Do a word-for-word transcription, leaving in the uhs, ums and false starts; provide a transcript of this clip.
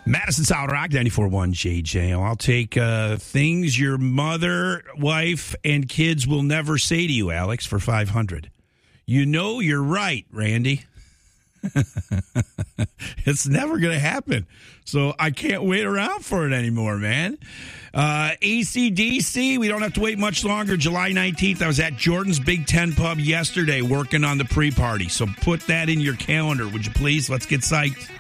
Madison Solid Rock, ninety-four point one J J. I'll take uh, things your mother, wife, and kids will never say to you, Alex, for five hundred. You know you're right, Randy. It's never going to happen. So I can't wait around for it anymore, man. Uh, A C D C, we don't have to wait much longer. July nineteenth, I was at Jordan's Big Ten Pub yesterday working on the pre-party. So put that in your calendar, would you please? Let's get psyched.